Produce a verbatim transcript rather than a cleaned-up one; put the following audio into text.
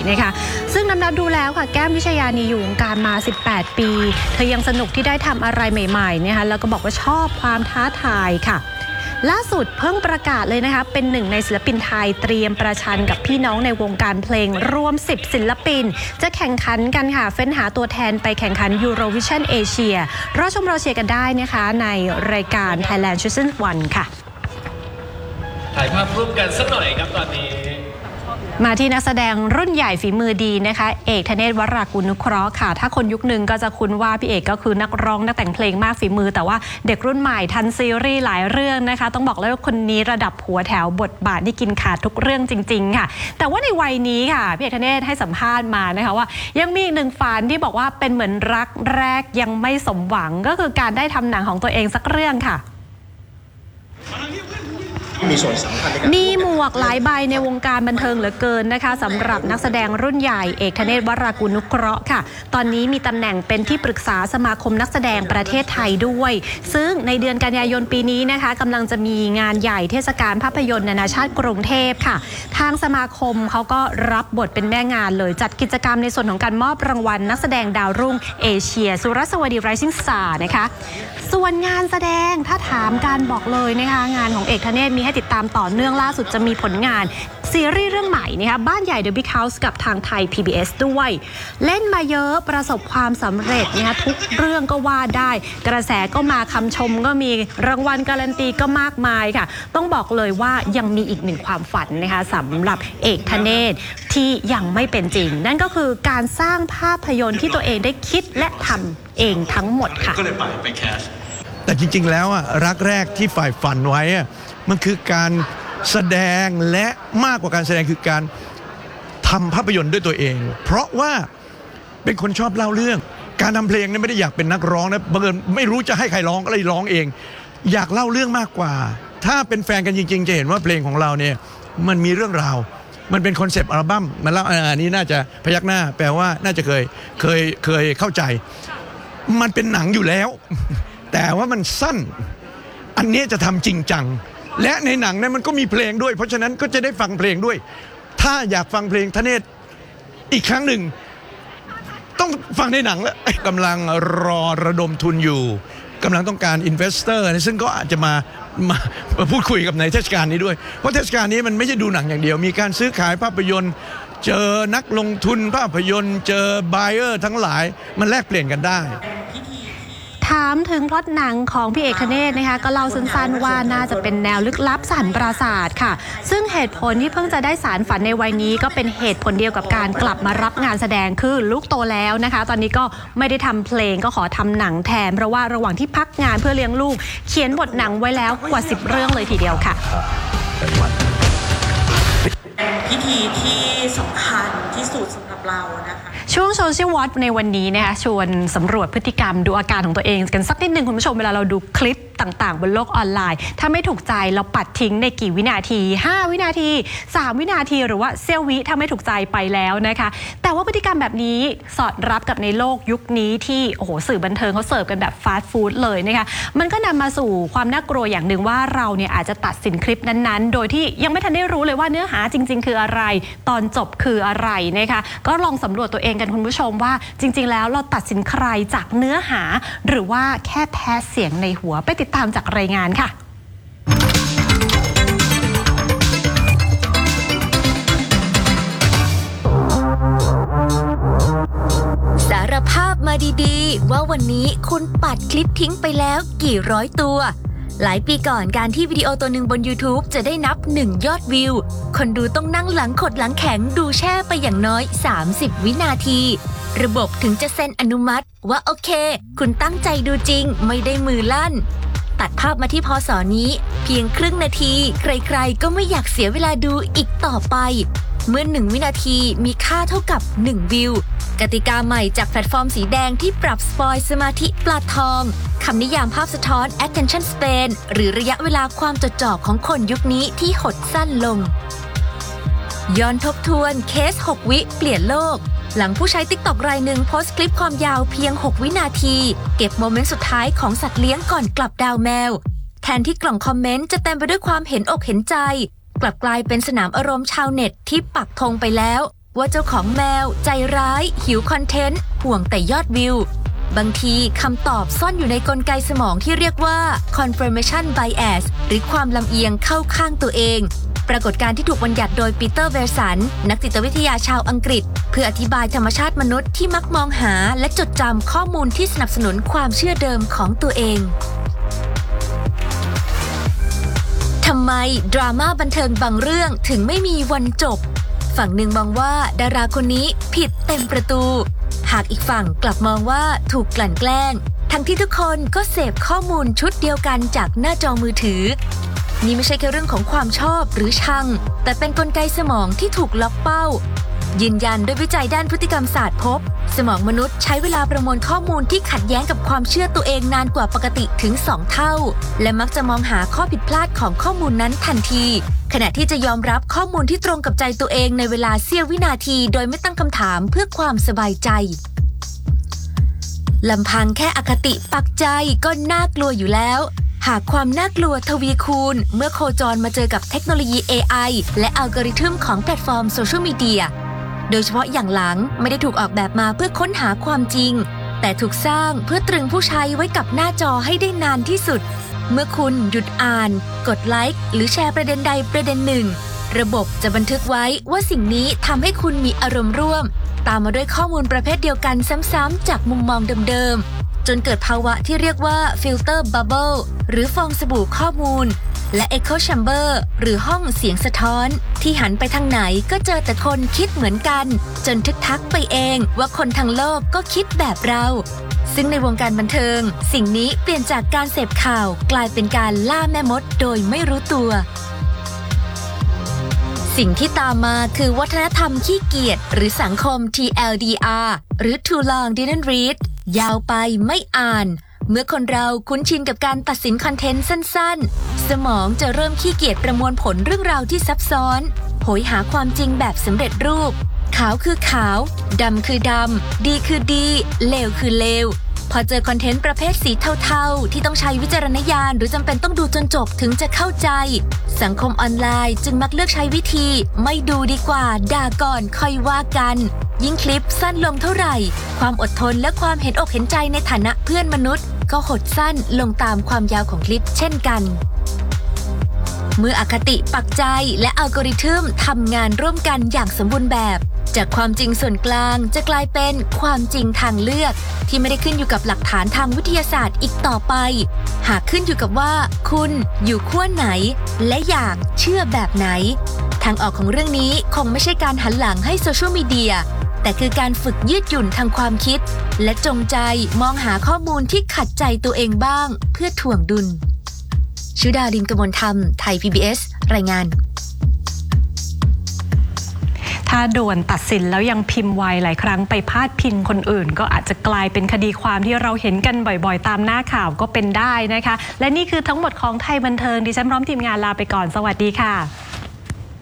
นะคะซึ่งนับดูแล้วค่ะแก้มวิชญานีอยู่วงการมาสิบแปดปีเธอยังสนุกที่ได้ทำอะไรใหม่ๆนะคะแล้วก็บอกว่าชอบความท้าทายค่ะล่าสุดเพิ่งประกาศเลยนะคะเป็นหนึ่งในศิลปินไทยเตรียมประชันกับพี่น้องในวงการเพลงรวมสิบศิลปินจะแข่งขันกันค่ะเฟ้นหาตัวแทนไปแข่งขัน Eurovision Asia รอชมรอเชียร์กันได้นะคะในรายการ Thailand Season วันค่ะถ่ายภาพร่วมกันสักหน่อยครับตอนนี้มาที่นักแสดงรุ่นใหญ่ฝีมือดีนะคะเอกธเนศ วรากุลนุเคราะห์ค่ะถ้าคนยุคหนึ่งก็จะคุ้นว่าพี่เอกก็คือนักร้องนักแต่งเพลงมากฝีมือแต่ว่าเด็กรุ่นใหม่ทันซีรีส์หลายเรื่องนะคะต้องบอกเลยว่าคนนี้ระดับหัวแถวบทบาทที่กินขาดทุกเรื่องจริงๆค่ะแต่ว่าในวัยนี้ค่ะพี่เอกธเนศให้สัมภาษณ์มานะคะว่ายังมีอีกหนึ่งฝันที่บอกว่าเป็นเหมือนรักแรกยังไม่สมหวังก็คือการได้ทำหนังของตัวเองสักเรื่องค่ะมีส่วนสำคัญมีหมวกหลายใบในวงการบันเทิงเหลือเกินนะคะสำหรับนักแสดงรุ่นใหญ่เอกธเนศ วรากุลนุเคราะห์ค่ะตอนนี้มีตำแหน่งเป็นที่ปรึกษาสมาคมนักแสดงประเทศไทยด้วยซึ่งในเดือนกันยายนปีนี้นะคะกำลังจะมีงานใหญ่เทศกาลภาพยนตร์นานาชาติกรุงเทพค่ะทางสมาคมเขาก็รับบทเป็นแม่งานเลยจัดกิจกรรมในส่วนของการมอบรางวัลนักแสดงดาวรุ่งเอเชียสุรสวดี Rising Star นะคะส่วนงานแสดงถ้าถามการบอกเลยนะคะงานของเอกธเนศมีให้ติดตามต่อเนื่องล่าสุดจะมีผลงานซีรีส์เรื่องใหม่นะคะบ้านใหญ่ The Big House กับทางไทย พี บี เอส ด้วยเล่นมาเยอะประสบความสำเร็จนะคะทุกเรื่องก็ว่าได้กระแสก็มาคำชมก็มีรางวัลการันตีก็มากมายค่ะต้องบอกเลยว่ายังมีอีกหนึ่งความฝันนะคะสำหรับเอกธเนศที่ยังไม่เป็นจริงนั่นก็คือการสร้างภาพยนตร์ที่ตัวเองได้คิดและทำเองทั้งหมดค่ะก็เลยไปไปแคสแต่จริงๆแล้วอ่ะรักแรกที่ฝ่ายฝันไว้อ่ะมันคือการแสดงและมากกว่าการแสดงคือการทำภาพยนตร์ด้วยตัวเองเพราะว่าเป็นคนชอบเล่าเรื่องการทำเพลงเนี่ยไม่ได้อยากเป็นนักร้องนะบังเอิญไม่รู้จะให้ใครร้องก็เลยร้องเองอยากเล่าเรื่องมากกว่าถ้าเป็นแฟนกันจริงๆจะเห็นว่าเพลงของเราเนี่ยมันมีเรื่องราวมันเป็นคอนเซปต์อัลบั้มมันเล่าอันนี้น่าจะพยักหน้าแปลว่าน่าจะเคยเคยเคยเข้าใจมันเป็นหนังอยู่แล้วแต่ว่ามันสั้นอันนี้จะทำจริงจังและในหนังนั้นมันก็มีเพลงด้วยเพราะฉะนั้นก็จะได้ฟังเพลงด้วยถ้าอยากฟังเพลงธเนศอีกครั้งหนึ่งต้องฟังในหนังแล้วกำลังรอระดมทุนอยู่กำลังต้องการอินเวสเตอร์ซึ่งก็อาจจะมามามาพูดคุยกับในเทศกาลนี้ด้วยเพราะเทศกาลนี้มันไม่ใช่ดูหนังอย่างเดียวมีการซื้อขายภาพยนตร์เจอนักลงทุนภาพยนตร์เจอไบเออร์ทั้งหลายมันแลกเปลี่ยนกันได้ถามถึงพล็อตหนังของพี่เอกธเนศนะคะก็เล่าสั้นๆว่าน่าจะเป็นแนวลึกลับสันปราสาทค่ะซึ่งเหตุผลที่เพิ่งจะได้สารฝันในวัยนี้ก็เป็นเหตุผลเดียวกับการกลับมารับงานแสดงคือลูกโตแล้วนะคะตอนนี้ก็ไม่ได้ทำเพลงก็ขอทำหนังแทนเพราะว่าระหว่างที่พักงานเพื่อเลี้ยงลูกเขียนบทหนังไว้แล้วกว่าสิบเรื่องเลยทีเดียวค่ะเป็นพิธีที่สำคัญที่สุดสำหรับเรานะคะช่วงโซเชียลวอทในวันนี้นะคะชวนสำรวจพฤติกรรมดูอาการของตัวเองกันสักนิดนึงคุณผู้ชมเวลาเราดูคลิปต่างๆบนโลกออนไลน์ถ้าไม่ถูกใจเราปัดทิ้งในกี่วินาทีห้าวินาทีสามวินาทีหรือว่าเสี้ยววิถ้าไม่ถูกใจไปแล้วนะคะแต่ว่าพฤติกรรมแบบนี้สอดรับกับในโลกยุคนี้ที่โอ้โหสื่อบันเทิงเขาเสิร์ฟกันแบบฟาสต์ฟู้ดเลยนะคะมันก็นำมาสู่ความน่ากลัวอย่างหนึ่งว่าเราเนี่ยอาจจะตัดสินคลิปนั้นๆโดยที่ยังไม่ทันได้รู้เลยว่าเนื้อหาจริงๆคืออะไรตอนจบคืออะไรนะคะก็ลองสำรวจตัวเองกันคุณผู้ชมว่าจริงๆแล้วเราตัดสินใครจากเนื้อหาหรือว่าแค่แพ้เสียงในหัวไปติดตามจากรายงานค่ะสารภาพมาดีๆว่าวันนี้คุณปัดคลิปทิ้งไปแล้วกี่ร้อยตัวหลายปีก่อนการที่วิดีโอตัวหนึ่งบน YouTube จะได้นับหนึ่งยอดวิวคนดูต้องนั่งหลังขดหลังแข็งดูแช่ไปอย่างน้อยสามสิบวินาทีระบบถึงจะเซ็นอนุมัติว่าโอเคคุณตั้งใจดูจริงไม่ได้มือลั่นตัดภาพมาที่พศนี้เพียงครึ่งนาทีใครๆก็ไม่อยากเสียเวลาดูอีกต่อไปเมื่อหนึ่งวินาทีมีค่าเท่ากับหนึ่งวิวกติกาใหม่จากแพลตฟอร์มสีแดงที่ปรับสปอยสมาธิปลาทองคำนิยามภาพสะท้อน attention span หรือระยะเวลาความจดจ่อของคนยุคนี้ที่หดสั้นลงย้อนทบทวนเคสหกวิเปลี่ยนโลกหลังผู้ใช้ TikTok รายหนึ่งโพสต์คลิปความยาวเพียงหกวินาทีเก็บโมเมนต์สุดท้ายของสัตว์เลี้ยงก่อนกลับดาวแมวแทนที่กล่องคอมเมนต์จะเต็มไปด้วยความเห็นอกเห็นใจกลับกลายเป็นสนามอารมณ์ชาวเน็ตที่ปักธงไปแล้วว่าเจ้าของแมวใจร้ายหิวคอนเทนต์ห่วงแต่ยอดวิวบางทีคำตอบซ่อนอยู่ในกลไกสมองที่เรียกว่า confirmation bias หรือความลำเอียงเข้าข้างตัวเองปรากฏการณ์ที่ถูกบัญญัติโดยปีเตอร์เวลสันนักจิตวิทยาชาวอังกฤษเพื่ออธิบายธรรมชาติมนุษย์ที่มักมองหาและจดจำข้อมูลที่สนับสนุนความเชื่อเดิมของตัวเองทำไมดราม่าบันเทิงบางเรื่องถึงไม่มีวันจบฝั่งหนึ่งมองว่าดาราคนนี้ผิดเต็มประตูหากอีกฝั่งกลับมองว่าถูกกลั่นแกล้งทั้งที่ทุกคนก็เสพข้อมูลชุดเดียวกันจากหน้าจอมือถือนี่ไม่ใช่แค่เรื่องของความชอบหรือชังแต่เป็นกลไกสมองที่ถูกล็อกเป้ายืนยันด้วยวิจัยด้านพฤติกรรมศาสตร์พบสมองมนุษย์ใช้เวลาประมวลข้อมูลที่ขัดแย้งกับความเชื่อตัวเองนานกว่าปกติถึงสองเท่าและมักจะมองหาข้อผิดพลาดของข้อมูลนั้นทันทีขณะที่จะยอมรับข้อมูลที่ตรงกับใจตัวเองในเวลาเสี้ยววินาทีโดยไม่ตั้งคำถามเพื่อความสบายใจลำพังแค่อคติปักใจก็น่ากลัวอยู่แล้วหากความน่ากลัวทวีคูณเมื่อโคจรมาเจอกับเทคโนโลยี เอ ไอ และอัลกอริทึมของแพลตฟอร์มโซเชียลมีเดียโดยเฉพาะอย่างหลังไม่ได้ถูกออกแบบมาเพื่อค้นหาความจริงแต่ถูกสร้างเพื่อตรึงผู้ใช้ไว้กับหน้าจอให้ได้นานที่สุดเมื่อคุณหยุดอ่านกดไลค์หรือแชร์ประเด็นใดประเด็นหนึ่งระบบจะบันทึกไว้ว่าสิ่งนี้ทำให้คุณมีอารมณ์ร่วมตามมาด้วยข้อมูลประเภทเดียวกันซ้ำๆจากมุมมองเดิมๆจนเกิดภาวะที่เรียกว่าฟิลเตอร์บับเบิลหรือฟองสบู่ข้อมูลและ Echo Chamber หรือห้องเสียงสะท้อนที่หันไปทางไหนก็เจอแต่คนคิดเหมือนกันจนทึกทักไปเองว่าคนทั้งโลกก็คิดแบบเราซึ่งในวงการบันเทิงสิ่งนี้เปลี่ยนจากการเสพข่าวกลายเป็นการล่าแม่มดโดยไม่รู้ตัวสิ่งที่ตามมาคือวัฒนธรรมขี้เกียจหรือสังคม ที แอล ดี อาร์ หรือ Too Long Didn't Read ยาวไปไม่อ่านเมื่อคนเราคุ้นชินกับการตัดสินคอนเทนต์สั้นๆสมองจะเริ่มขี้เกียจประมวลผลเรื่องราวที่ซับซ้อนโหยหาความจริงแบบสำเร็จรูปขาวคือขาวดำคือดำดีคือดีเลวคือเลวพอเจอคอนเทนต์ประเภทสีเทาๆที่ต้องใช้วิจารณญาณหรือจำเป็นต้องดูจนจบถึงจะเข้าใจสังคมออนไลน์จึงมักเลือกใช้วิธีไม่ดูดีกว่าด่าก่อนค่อยว่ากันยิ่งคลิปสั้นลงเท่าไหร่ความอดทนและความเห็นอกเห็นใจในฐานะเพื่อนมนุษย์ก็หดสั้นลงตามความยาวของคลิปเช่นกันเมื่ออคติปักใจและอัลกอริทึมทำงานร่วมกันอย่างสมบูรณ์แบบจากความจริงส่วนกลางจะกลายเป็นความจริงทางเลือกที่ไม่ได้ขึ้นอยู่กับหลักฐานทางวิทยาศาสตร์อีกต่อไปหากขึ้นอยู่กับว่าคุณอยู่ขั้วไหนและอยากเชื่อแบบไหนทางออกของเรื่องนี้คงไม่ใช่การหันหลังให้โซเชียลมีเดียแต่คือการฝึกยืดหยุ่นทางความคิดและจงใจมองหาข้อมูลที่ขัดใจตัวเองบ้างเพื่อถ่วงดุลชุดาดินกมลธรรมไทย พี บี เอส รายงานถ้าด่วนตัดสินแล้วยังพิมพ์ไวหลายครั้งไปพาดพิงคนอื่นก็อาจจะกลายเป็นคดีความที่เราเห็นกันบ่อยๆตามหน้าข่าวก็เป็นได้นะคะและนี่คือทั้งหมดของไทยบันเทิงดิฉันพร้อมทีมงานลาไปก่อนสวัสดีค่ะ